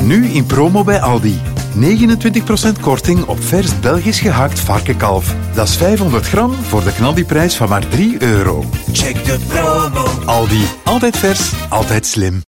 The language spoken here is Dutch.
Nu in promo bij Aldi. 29% korting op vers Belgisch gehaakt varkenkalf. Dat is 500 gram voor de knaldiprijs van maar €3. Check de promo. Aldi. Altijd vers, altijd slim.